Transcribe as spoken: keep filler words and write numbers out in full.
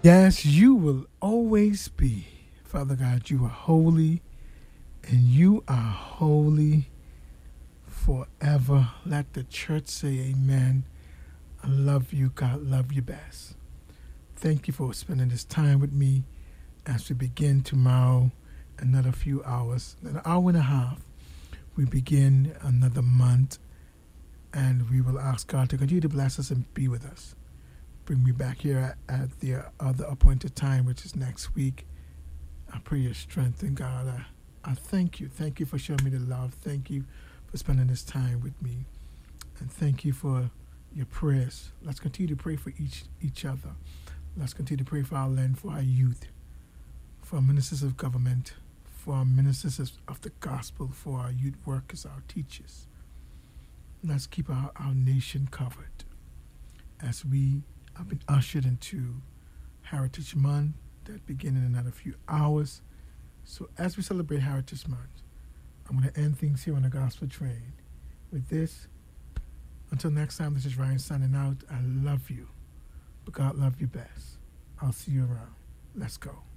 Yes, you will always be. Father God, you are holy and you are holy forever. Let the church say amen. I love you, God, love you best. Thank you for spending this time with me as we begin tomorrow, another few hours, an hour and a half. We begin another month, and we will ask God to continue to bless us and be with us. Bring me back here at, at the other appointed time, which is next week. I pray your strength in God. I, I thank you. Thank you for showing me the love. Thank you for spending this time with me. And thank you for your prayers. Let's continue to pray for each each other. Let's continue to pray for our land, for our youth, for our ministers of government, for our ministers of the gospel, for our youth workers, our teachers. Let's keep our, our nation covered as we have been ushered into Heritage Month that begin in another few hours. So as we celebrate Heritage Month, I'm going to end things here on the Gospel Train with this. Until next time, this is Ryan signing out. I love you, but God love you best. I'll see you around. Let's go.